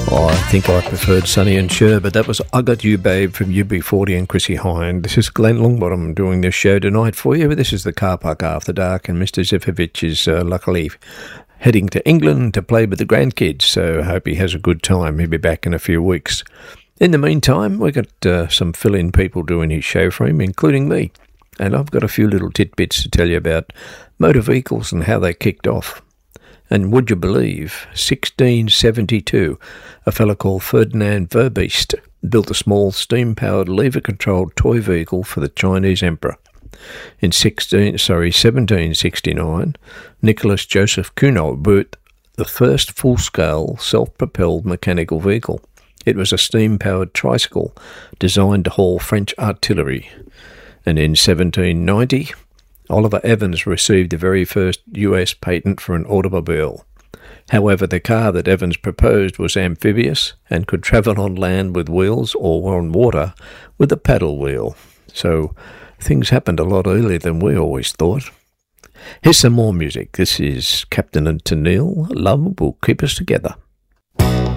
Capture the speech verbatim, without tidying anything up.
Oh, I think I preferred Sonny and Cher, but that was I Got You Babe from U B forty and Chrissy Hynde. This is Glenn Longbottom doing this show tonight for you. This is the Car Park After Dark, and Mister Zefovich is uh, luckily heading to England to play with the grandkids, so I hope he has a good time. He'll be back in a few weeks. In the meantime, we've got uh, some fill-in people doing his show for him, including me, and I've got a few little tidbits to tell you about motor vehicles and how they kicked off. And would you believe, sixteen seventy-two, a fellow called Ferdinand Verbiest built a small steam-powered lever-controlled toy vehicle for the Chinese emperor. In sixteen, sorry, seventeen sixty-nine, Nicholas Joseph Cugnot built the first full-scale self-propelled mechanical vehicle. It was a steam-powered tricycle designed to haul French artillery. And in seventeen ninety, Oliver Evans received the very first U S patent for an automobile. However, the car that Evans proposed was amphibious and could travel on land with wheels or on water with a paddle wheel. So things happened a lot earlier than we always thought. Here's some more music. This is Captain and Tennille. Love will keep us together.